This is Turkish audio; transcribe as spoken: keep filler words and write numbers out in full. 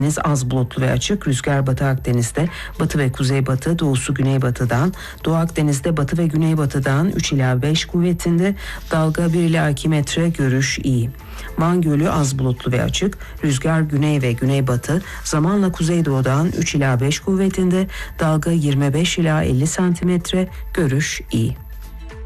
Deniz az bulutlu ve açık. Rüzgar Batı Akdeniz'de batı ve kuzeybatı, doğusu güneybatıdan, Doğu Akdeniz'de batı ve güneybatıdan üç ila beş kuvvetinde, dalga bir ila iki metre, görüş iyi. Van Gölü az bulutlu ve açık. Rüzgar güney ve güneybatı, zamanla kuzeydoğudan üç ila beş kuvvetinde, dalga yirmi beş ila elli santimetre, görüş iyi.